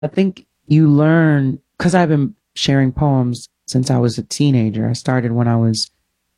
I think you learn, because I've been sharing poems since I was a teenager. I started when I was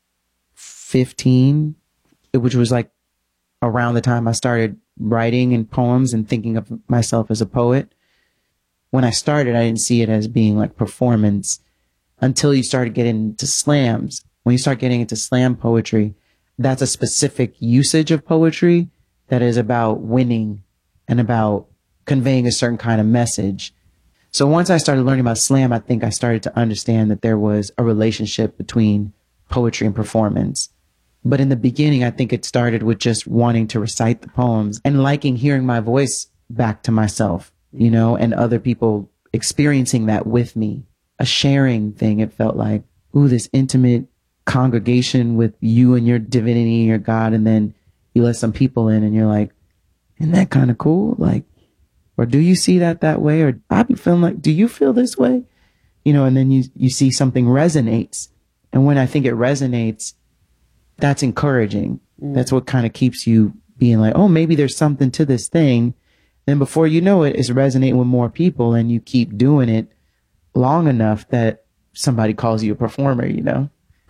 15, which was like around the time I started writing in poems and thinking of myself as a poet. When I started, I didn't see it as being like performance until you started getting into slams. When you start getting into slam poetry, that's a specific usage of poetry that is about winning and about conveying a certain kind of message. So once I started learning about slam, I think I started to understand that there was a relationship between poetry and performance. But in the beginning, I think it started with just wanting to recite the poems and liking hearing my voice back to myself, you know, and other people experiencing that with me. A sharing thing, it felt like, ooh, this intimate congregation with you and your divinity and your God. And then you let some people in and you're like, isn't that kind of cool? Like, or do you see that way? Or I be feeling like, do you feel this way? You know, and then you see something resonates. And when I think it resonates, that's encouraging. That's what kind of keeps you being like, oh, maybe there's something to this thing. Then before you know it, it's resonating with more people and you keep doing it long enough that somebody calls you a performer, you know?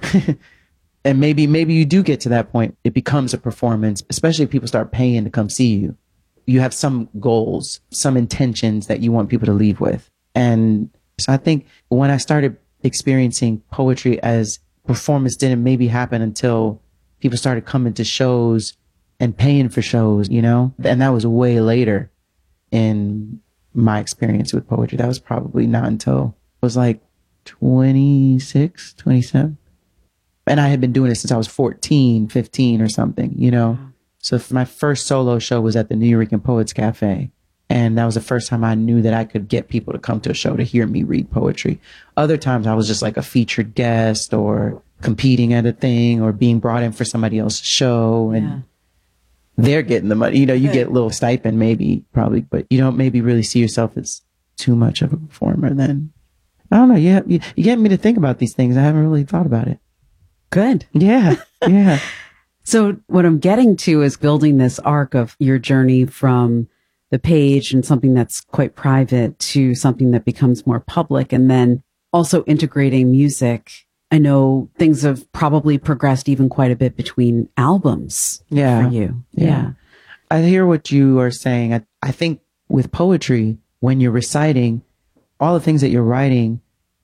And maybe you do get to that point. It becomes a performance, especially if people start paying to come see you. You have some goals, some intentions that you want people to leave with. And so I think when I started experiencing poetry as performance didn't maybe happen until people started coming to shows and paying for shows, you know? And that was way later in my experience with poetry. That was probably not until I was like 26, 27. And I had been doing it since I was 14, 15 or something, you know? So my first solo show was at the Nuyorican Poets Cafe. And that was the first time I knew that I could get people to come to a show to hear me read poetry. Other times I was just like a featured guest or competing at a thing or being brought in for somebody else's show. And they're getting the money. You know, you get a little stipend maybe, probably, but you don't maybe really see yourself as too much of a performer then. I don't know. You get me to think about these things. I haven't really thought about it. Good. Yeah. Yeah. So what I'm getting to is building this arc of your journey from the page and something that's quite private to something that becomes more public, and then also integrating music. I know things have probably progressed even quite a bit between albums for you. Yeah. I hear what you are saying. I think with poetry, when you're reciting, all the things that you're writing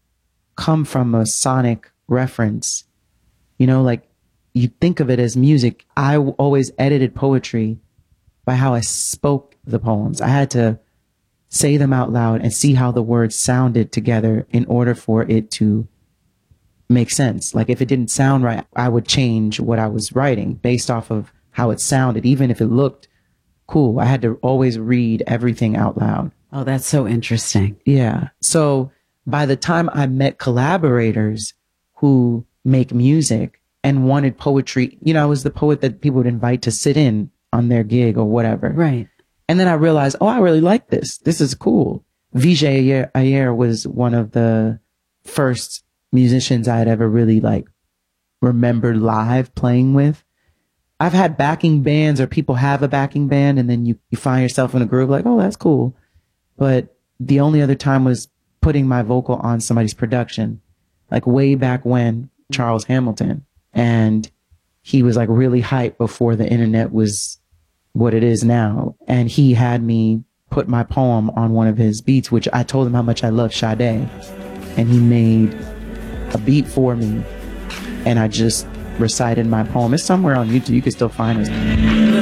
come from a sonic reference. You know, like you think of it as music. I always edited poetry by how I spoke the poems. I had to say them out loud and see how the words sounded together in order for it to make sense. Like if it didn't sound right, I would change what I was writing based off of how it sounded, even if it looked cool. I had to always read everything out loud. Oh, that's so interesting. Yeah. So by the time I met collaborators who make music and wanted poetry, you know, I was the poet that people would invite to sit in on their gig or whatever. Right. And then I realized, oh, I really like this. This is cool. Vijay Iyer was one of the first musicians I had ever really like remembered live playing with. I've had backing bands or people have a backing band and then you find yourself in a groove like, oh, that's cool. But the only other time was putting my vocal on somebody's production, like way back when, Charles Hamilton. And he was like really hyped before the internet was what it is now. And he had me put my poem on one of his beats, which I told him how much I love Sade. And he made a beat for me. And I just recited my poem. It's somewhere on YouTube. You can still find it.